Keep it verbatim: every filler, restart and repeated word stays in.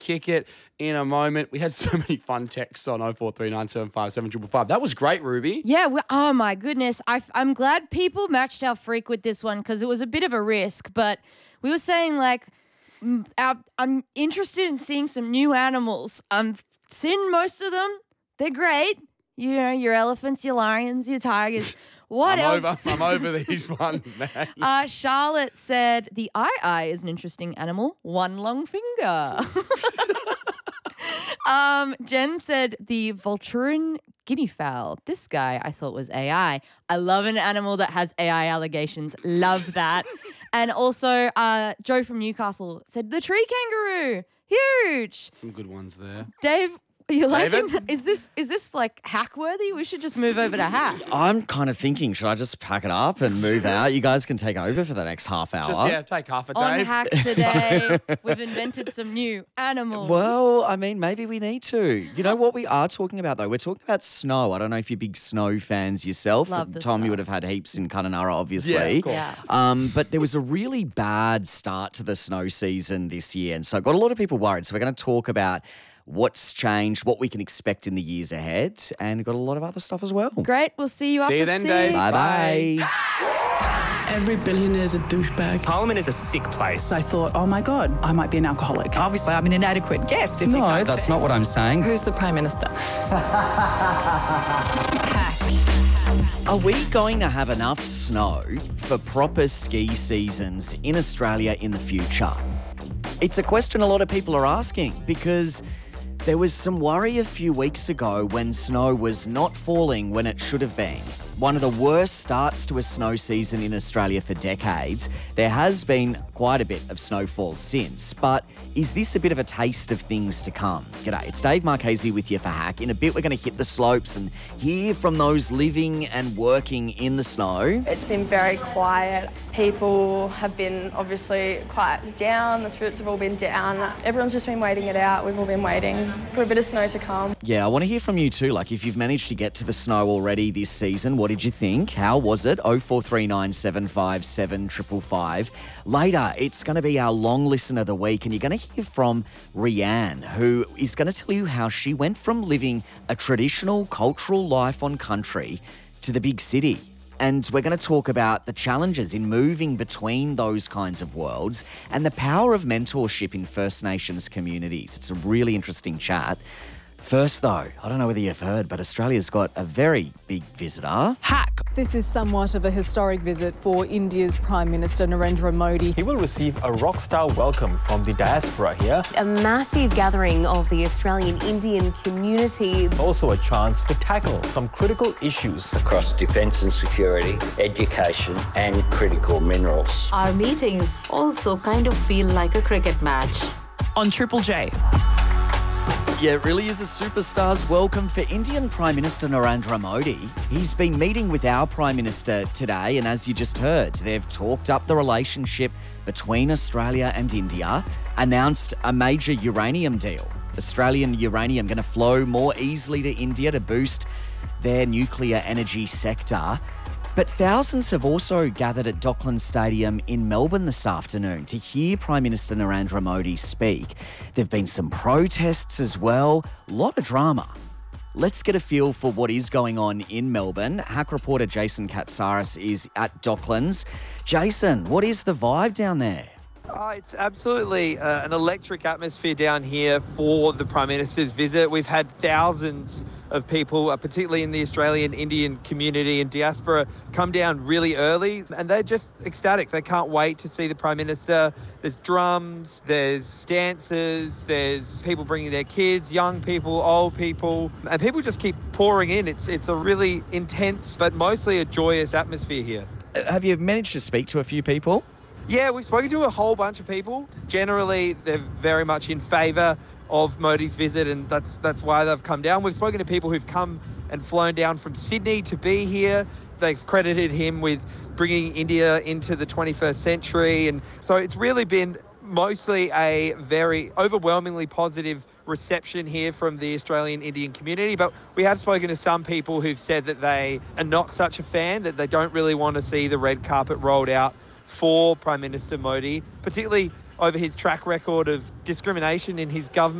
kick it in a moment. We had so many fun texts on oh four three nine seven five seven five five. That was great, Ruby. Yeah, we, oh my goodness. I, I'm glad people matched our freak with this one because it was a bit of a risk, but we were saying like, mm, our, I'm interested in seeing some new animals. I've seen most of them. They're great. You know, your elephants, your lions, your tigers. What I'm else? Over, I'm over these ones, man. Uh, Charlotte said the eye-eye is an interesting animal. One long finger. um, Jen said the Volturin guinea fowl. This guy I thought was A I. I love an animal that has A I allegations. Love that. And also uh, Joe from Newcastle said the tree kangaroo. Huge. Some good ones there. Dave, are you liking? David? Is this is this like hack worthy? We should just move over to hack. I'm kind of thinking, should I just pack it up and move out? You guys can take over for the next half hour. Just, yeah, take half a On day. hack today, we've invented some new animals. Well, I mean, maybe we need to. You know what we are talking about, though? We're talking about snow. I don't know if you're big snow fans yourself. Love the Tom, snow. you would have had heaps in Kununurra, obviously. Yeah, of course. Yeah. Um, but there was a really bad start to the snow season this year, and so it got a lot of people worried. So we're going to talk about what's changed, what we can expect in the years ahead, and got a lot of other stuff as well. Great. We'll see you See after you then, six. Dave. Bye-bye. Every billionaire is a douchebag. Parliament is a sick place. I thought, oh my God, I might be an alcoholic. Obviously, I'm an inadequate guest. If you No, can't that's see. not what I'm saying. Who's the Prime Minister? Are we going to have enough snow for proper ski seasons in Australia in the future? It's a question a lot of people are asking because there was some worry a few weeks ago when snow was not falling when it should have been. One of the worst starts to a snow season in Australia for decades. There has been quite a bit of snowfall since, but is this a bit of a taste of things to come? G'day, it's Dave Marchese with you for Hack. In a bit, we're going to hit the slopes and hear from those living and working in the snow. It's been very quiet. People have been obviously quite down. The spirits have all been down. Everyone's just been waiting it out. We've all been waiting for a bit of snow to come. Yeah, I want to hear from you too. Like, if you've managed to get to the snow already this season, what did you think? How was it? oh four three nine seven five seven five five five. Later, it's going to be our long listen of the week, and you're going to hear from Rianne, who is going to tell you how she went from living a traditional cultural life on country to the big city. And we're going to talk about the challenges in moving between those kinds of worlds and the power of mentorship in First Nations communities. It's a really interesting chat. First, though, I don't know whether you've heard, but Australia's got a very big visitor. Hack. This is somewhat of a historic visit for India's Prime Minister Narendra Modi. He will receive a rock-style welcome from the diaspora here. A massive gathering of the Australian Indian community. Also a chance to tackle some critical issues across defence and security, education and critical minerals. Our meetings also kind of feel like a cricket match. On Triple J. Yeah, it really is a superstar's welcome for Indian Prime Minister Narendra Modi. He's been meeting with our Prime Minister today, and as you just heard, they've talked up the relationship between Australia and India, announced a major uranium deal. Australian uranium going to flow more easily to India to boost their nuclear energy sector. But thousands have also gathered at Docklands Stadium in Melbourne this afternoon to hear Prime Minister Narendra Modi speak. There have been some protests as well, a lot of drama. Let's get a feel for what is going on in Melbourne. Hack reporter Jason Katsaris is at Docklands. Jason, what is the vibe down there? Oh, it's absolutely uh, an electric atmosphere down here for the Prime Minister's visit. We've had thousands of people, uh, particularly in the Australian Indian community and diaspora, come down really early, and they're just ecstatic. They can't wait to see the Prime Minister. There's drums, there's dancers, there's people bringing their kids, young people, old people, and people just keep pouring in. It's, it's a really intense, but mostly a joyous atmosphere here. Uh, have you managed to speak to a few people? Yeah, we've spoken to a whole bunch of people. Generally, they're very much in favour of Modi's visit, and that's that's why they've come down. We've spoken to people who've come and flown down from Sydney to be here. They've credited him with bringing India into the twenty-first century, and so it's really been mostly a very overwhelmingly positive reception here from the Australian Indian community. But we have spoken to some people who've said that they are not such a fan, that they don't really want to see the red carpet rolled out for Prime Minister Modi, particularly over his track record of discrimination in his government.